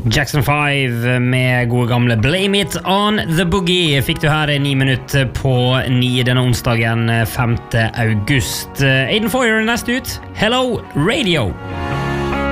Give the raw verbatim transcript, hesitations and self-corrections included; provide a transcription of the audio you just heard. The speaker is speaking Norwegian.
Jackson five med gode gamle Blame It On The Boogie fikk du her ni minutter på ni denne onsdagen femte august. Aiden Foyer er nest ut. Hello Radio!